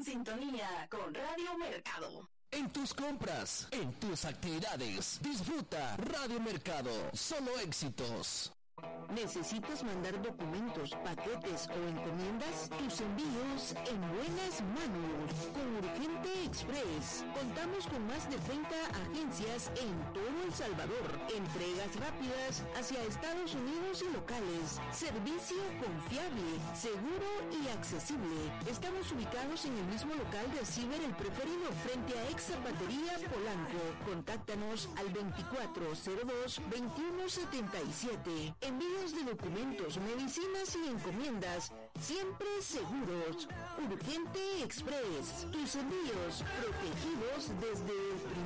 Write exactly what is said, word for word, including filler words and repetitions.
en sintonía con Radio Mercado. En tus compras, en tus actividades, disfruta Radio Mercado. Solo éxitos. ¿Necesitas mandar documentos, paquetes o encomiendas? Tus envíos en buenas manos. Con Urgente Express. Contamos con más de treinta agencias en todo El Salvador. Entregas rápidas hacia Estados Unidos y locales. Servicio confiable, seguro y accesible. Estamos ubicados en el mismo local de Ciber El Preferido, frente a Exa Batería Polanco. Contáctanos al veinticuatro cero dos, veintiuno setenta y siete. Envíos de documentos, medicinas y encomiendas, siempre seguros. Urgente Express, tus envíos protegidos desde el primer